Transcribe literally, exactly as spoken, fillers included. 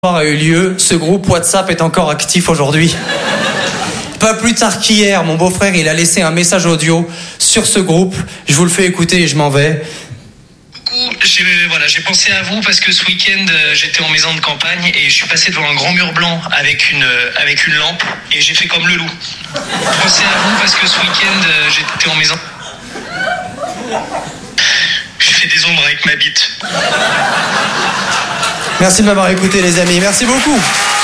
a eu lieu, ce groupe WhatsApp est encore actif aujourd'hui. Pas plus tard qu'hier, mon beau-frère, il a laissé un message audio sur ce groupe. Je vous le fais écouter et je m'en vais. J'ai, voilà, j'ai pensé à vous parce que ce week-end, euh, j'étais en maison de campagne et je suis passé devant un grand mur blanc avec une, euh, avec une lampe et j'ai fait comme le loup. Pensez à vous parce que ce week-end, euh, j'étais en maison... J'ai fait des ombres avec ma bite. Merci de m'avoir écouté, les amis. Merci beaucoup.